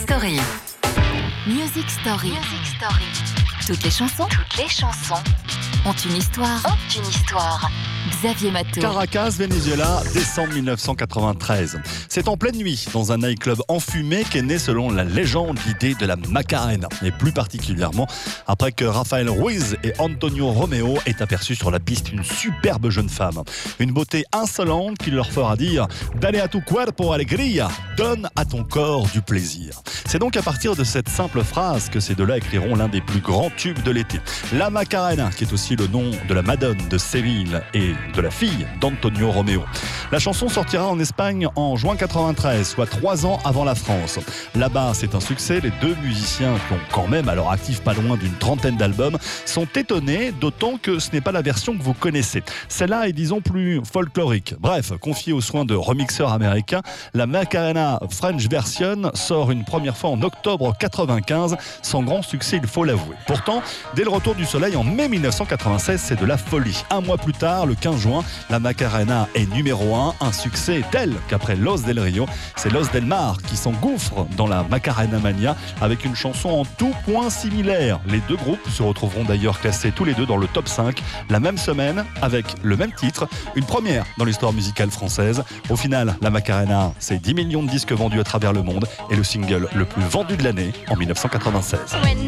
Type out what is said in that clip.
Story. Music Story. Toutes les chansons ont une histoire. Xavier Matteau. Caracas, Venezuela, décembre 1993. C'est en pleine nuit, dans un nightclub enfumé, qu'est née, selon la légende, l'idée de la Macarena. Et plus particulièrement, après que Rafael Ruiz et Antonio Romeo aient aperçu sur la piste une superbe jeune femme. Une beauté insolente qui leur fera dire « Dale a tu cuerpo alegría », donne à ton corps du plaisir. C'est donc à partir de cette simple phrase que ces deux-là écriront l'un des plus grands tubes de l'été. La Macarena, qui est aussi le nom de la Madone de Séville et de la fille d'Antonio Romeo. La chanson sortira en Espagne en juin 93, soit 3 ans avant la France. Là-bas, c'est un succès. Les deux musiciens, qui ont quand même à leur actif pas loin d'une trentaine d'albums, sont étonnés, d'autant que ce n'est pas la version que vous connaissez. Celle-là est, disons, plus folklorique. Bref, confiée aux soins de remixeurs américains, la Macarena French Version sort une première fois en octobre 95, sans grand succès, il faut l'avouer. Pourtant, dès le retour du soleil en mai 1996, c'est de la folie. Un mois plus tard, le 15 juin, la Macarena est numéro 1, un succès tel qu'après Los del Rio, c'est Los del Mar qui s'engouffre dans la Macarena Mania avec une chanson en tout point similaire. Les deux groupes se retrouveront d'ailleurs classés tous les deux dans le top 5 la même semaine avec le même titre, une première dans l'histoire musicale française. Au final, la Macarena, c'est 10 millions de disques vendus à travers le monde et le single le plus vendu de l'année en 1996.